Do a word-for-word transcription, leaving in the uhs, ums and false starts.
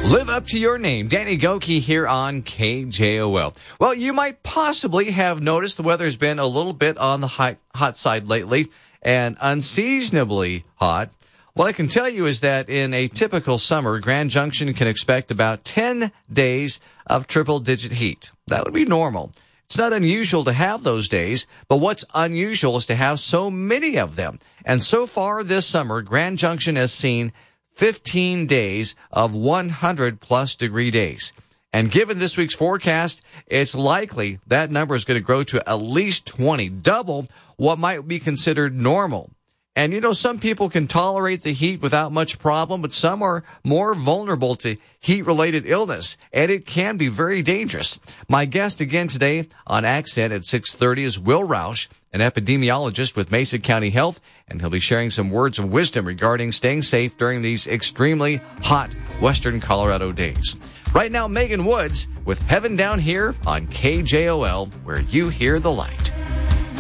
Live up to your name. Danny Goki here on K J O L. Well, you might possibly have noticed the weather's been a little bit on the hot, hot side lately and unseasonably hot. What I can tell you is that in a typical summer, Grand Junction can expect about ten days of triple-digit heat. That would be normal. It's not unusual to have those days, but what's unusual is to have so many of them. And so far this summer, Grand Junction has seen fifteen days of one hundred plus degree days. And given this week's forecast, it's likely that number is going to grow to at least twenty, double what might be considered normal. And, you know, some people can tolerate the heat without much problem, but some are more vulnerable to heat-related illness, and it can be very dangerous. My guest again today on Accent at six thirty is Will Roush, an epidemiologist with Mesa County Health, and he'll be sharing some words of wisdom regarding staying safe during these extremely hot western Colorado days. Right now, Megan Woods with Heaven Down Here on K J O L, where you hear the light.